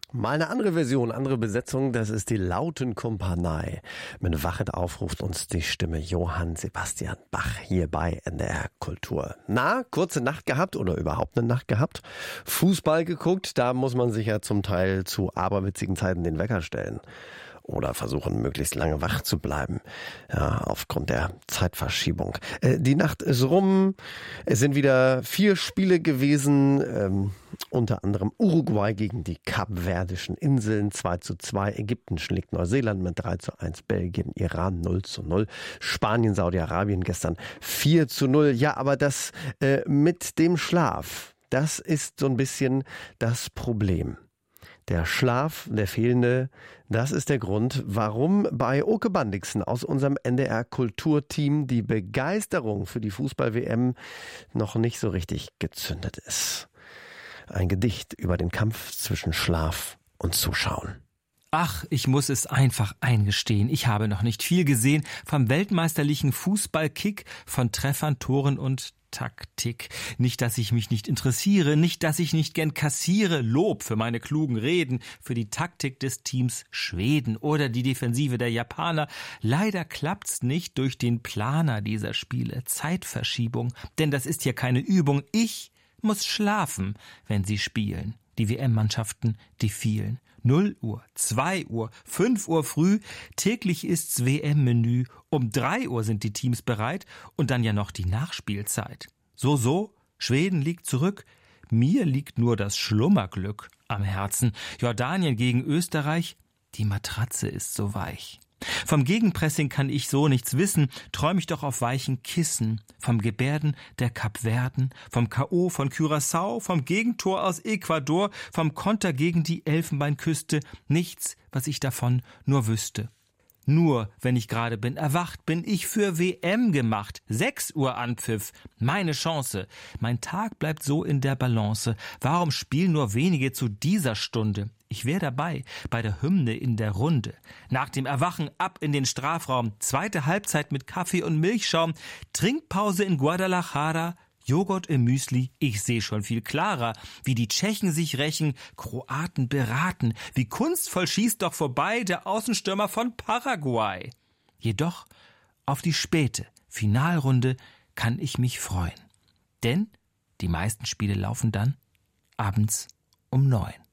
Mal eine andere Version, andere Besetzung, das ist die Lautenkompanie. Mit Wachet aufruft uns die Stimme Johann Sebastian Bach hier bei NDR Kultur. Na, kurze Nacht gehabt oder überhaupt eine Nacht gehabt? Fußball geguckt, da muss man sich ja zum Teil zu aberwitzigen Zeiten den Wecker stellen. Oder versuchen, möglichst lange wach zu bleiben, ja, aufgrund der Zeitverschiebung. Die Nacht ist rum, es sind wieder 4 Spiele gewesen, unter anderem Uruguay gegen die Kapverdischen Inseln 2:2, Ägypten schlägt Neuseeland mit 3:1, Belgien, Iran 0:0, Spanien, Saudi-Arabien gestern 4:0. Ja, aber das mit dem Schlaf, das ist so ein bisschen das Problem. Der Schlaf, der fehlende, das ist der Grund, warum bei Oke Bandixen aus unserem NDR-Kulturteam die Begeisterung für die Fußball-WM noch nicht so richtig gezündet ist. Ein Gedicht über den Kampf zwischen Schlaf und Zuschauen. Ach, ich muss es einfach eingestehen. Ich habe noch nicht viel gesehen vom weltmeisterlichen Fußballkick, von Treffern, Toren und Taktik. Nicht, dass ich mich nicht interessiere, nicht, dass ich nicht gern kassiere. Lob für meine klugen Reden, für die Taktik des Teams Schweden oder die Defensive der Japaner. Leider klappt's nicht durch den Planer dieser Spiele. Zeitverschiebung, denn das ist ja keine Übung. Ich muss schlafen, wenn sie spielen. Die WM-Mannschaften, die vielen. 0 Uhr, 2 Uhr, 5 Uhr früh, täglich ist's WM-Menü. Um 3 Uhr sind die Teams bereit und dann ja noch die Nachspielzeit. So, Schweden liegt zurück. Mir liegt nur das Schlummerglück am Herzen. Jordanien gegen Österreich, die Matratze ist so weich. Vom Gegenpressing kann ich so nichts wissen, träum ich doch auf weichen Kissen. Vom Gebärden der Kapverden, vom K.O. von Curaçao, vom Gegentor aus Ecuador, vom Konter gegen die Elfenbeinküste, nichts, was ich davon nur wüsste. Nur, wenn ich gerade bin erwacht, bin ich für WM gemacht. 6 Uhr Anpfiff, meine Chance. Mein Tag bleibt so in der Balance. Warum spielen nur wenige zu dieser Stunde? Ich wär dabei, bei der Hymne in der Runde. Nach dem Erwachen ab in den Strafraum. 2. Halbzeit mit Kaffee und Milchschaum. Trinkpause in Guadalajara. Joghurt im Müsli, ich sehe schon viel klarer, wie die Tschechen sich rächen, Kroaten beraten, wie kunstvoll schießt doch vorbei der Außenstürmer von Paraguay. Jedoch auf die späte Finalrunde kann ich mich freuen, denn die meisten Spiele laufen dann abends um 9.